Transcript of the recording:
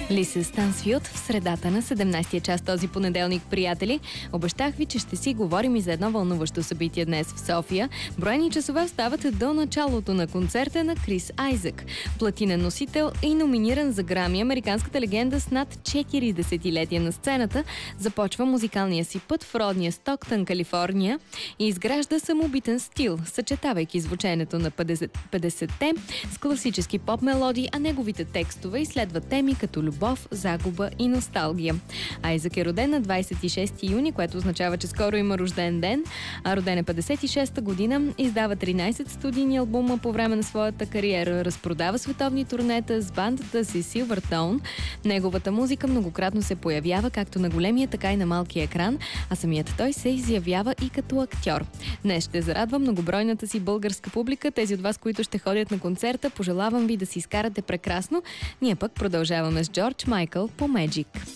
Лиса Стансфилд в средата на 17-я час този понеделник, приятели. Обещах ви, че ще си говорим и за едно вълнуващо събитие днес в София. Броени часове остават до началото на концерта на Крис Айзък. Платинен носител и номиниран за Грами, американската легенда с над 4 десетилетия на сцената започва музикалния си път в родния Стоктън, Калифорния и изгражда самобитен стил, съчетавайки звученето на 50-те с класически поп мелодии, а неговите текстове изследват теми като любов, загуба и носталгия. Айзък е роден на 26 юни, което означава, че скоро има рожден ден, а роден е 56-та година, издава 13 студийни албума по време на своята кариера, разпродава световни турнета с бандата си Silvertone. Неговата музика многократно се появява както на големия, така и на малкия екран, а самият той се изявява и като актьор. Днес ще зарадва многобройната си българска публика. Тези от вас, които ще ходят на концерта, пожелавам ви да си изкарате прекрасно. Ние пък продължаваме с Джордж Майкъл по Magic.